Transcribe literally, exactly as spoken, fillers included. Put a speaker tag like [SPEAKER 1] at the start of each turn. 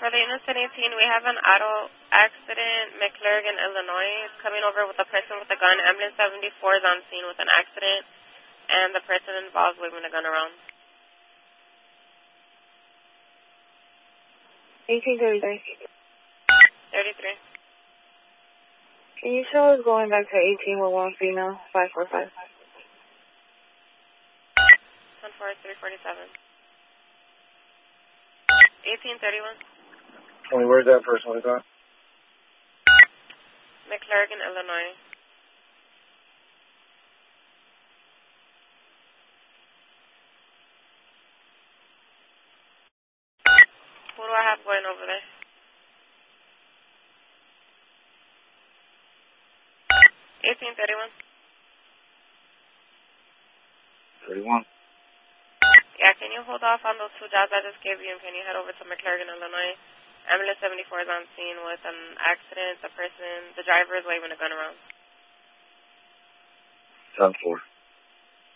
[SPEAKER 1] For the unit eighteen, we have an auto accident, McClurgan, Illinois. It's coming over with a person with a gun. Ambulance seventy-four is on scene with an accident, and the person involved waving a gun around.
[SPEAKER 2] eighteen thirty-three.
[SPEAKER 1] thirty-three.
[SPEAKER 2] Can you show us going back to eighteen with one female, five four five?
[SPEAKER 1] ten four, three forty-seven. eighteen thirty-one.
[SPEAKER 3] Tell me, where's that person? What is that?
[SPEAKER 1] McClurgan, Illinois. Who do I have going over there? eighteen thirty-one.
[SPEAKER 3] thirty-one.
[SPEAKER 1] Yeah, can you hold off on those two jobs I just gave you, and can you head over to McClurgan, Illinois? Ambulance seventy-four is on scene with an accident. The person, the driver is waving a gun around.
[SPEAKER 3] ten four.